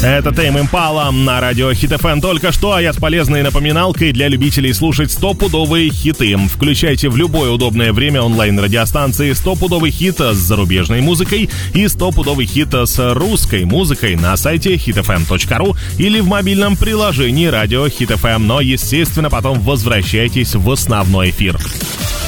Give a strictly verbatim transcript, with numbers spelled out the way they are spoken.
Это Tame Impala на радио Hit эф эм только что, а я с полезной напоминалкой для любителей слушать стопудовые хиты. Включайте в любое удобное время онлайн-радиостанции стопудовый хит с зарубежной музыкой и стопудовый хит с русской музыкой на сайте хит эф эм точка ру или в мобильном приложении радио Hit эф эм, но, естественно, потом возвращайтесь в основной эфир.